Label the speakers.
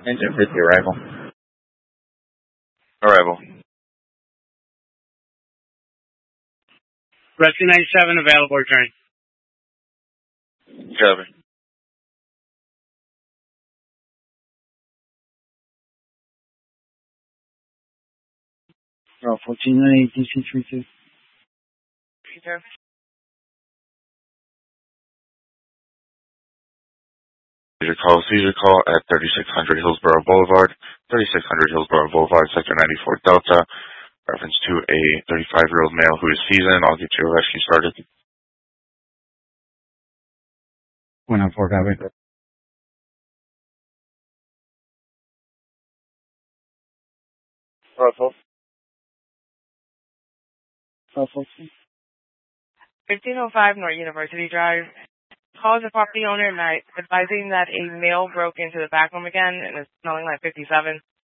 Speaker 1: Engine 50 arrival.
Speaker 2: Arrival.
Speaker 3: Rescue 97 available, returning.
Speaker 2: Copy.
Speaker 1: Oh, 1498 DC 32.
Speaker 4: Peter.
Speaker 2: Seizure call at 3600 Hillsborough Boulevard, 3600 Hillsborough Boulevard, Sector 94 Delta. Reference to a 35-year-old male who is seasoned. I'll get your rescue started.
Speaker 1: 104, copy.
Speaker 2: Russell.
Speaker 4: 1505 North University Drive. Calls the property owner at night advising that a male broke into the back room again and is smelling like 57.